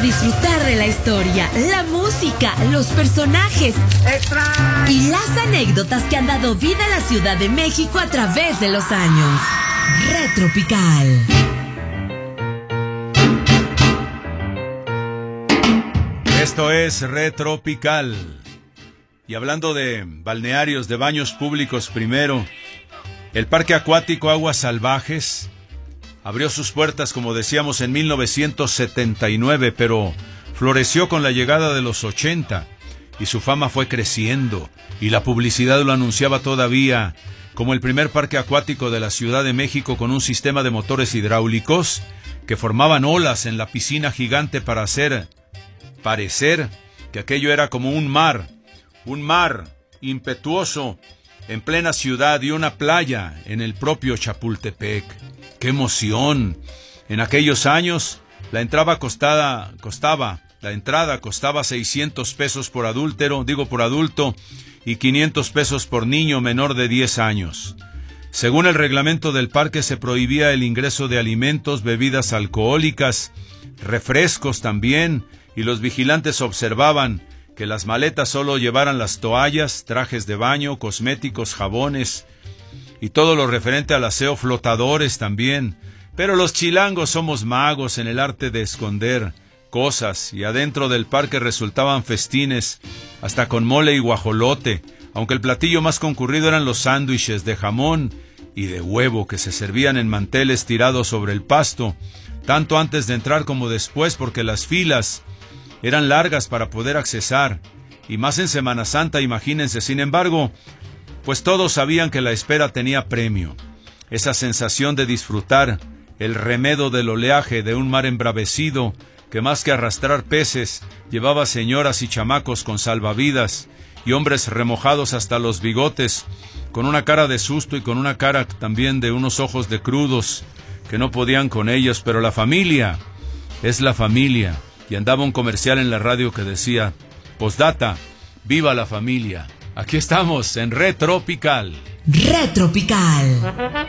disfrutar de la historia, la música, los personajes y las anécdotas que han dado vida a la Ciudad de México a través de los años. Retropical. Esto es Retropical. Y hablando de balnearios, de baños públicos primero, el Parque Acuático Aguas Salvajes abrió sus puertas, como decíamos, en 1979, pero floreció con la llegada de los 80 y su fama fue creciendo y la publicidad lo anunciaba todavía como el primer parque acuático de la Ciudad de México con un sistema de motores hidráulicos que formaban olas en la piscina gigante para hacer parecer que aquello era como un mar impetuoso en plena ciudad y una playa en el propio Chapultepec. ¡Qué emoción! En aquellos años la entrada costaba 600 pesos por adulto y 500 pesos por niño menor de 10 años. Según el reglamento del parque se prohibía el ingreso de alimentos, bebidas alcohólicas, refrescos también, y los vigilantes observaban que las maletas solo llevaran las toallas, trajes de baño, cosméticos, jabones y todo lo referente al aseo, flotadores también. Pero los chilangos somos magos en el arte de esconder cosas y adentro del parque resultaban festines, hasta con mole y guajolote, aunque el platillo más concurrido eran los sándwiches de jamón y de huevo que se servían en manteles tirados sobre el pasto, tanto antes de entrar como después, porque las filas eran largas para poder accesar, y más en Semana Santa, imagínense. Sin embargo, pues todos sabían que la espera tenía premio. Esa sensación de disfrutar el remedo del oleaje de un mar embravecido que más que arrastrar peces, llevaba señoras y chamacos con salvavidas y hombres remojados hasta los bigotes, con una cara de susto y con una cara también de unos ojos de crudos que no podían con ellos. Pero la familia es la familia. Y andaba un comercial en la radio que decía: postdata, viva la familia. Aquí estamos en Retropical. Retropical.